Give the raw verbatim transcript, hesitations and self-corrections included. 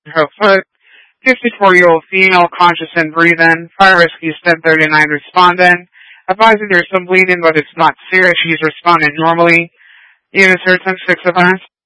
her foot. fifty-four-year-old female, conscious and breathing. Fire rescue step thirty-nine responding. Advising there's some bleeding, but it's not serious. She's responding normally. Unit search on six events.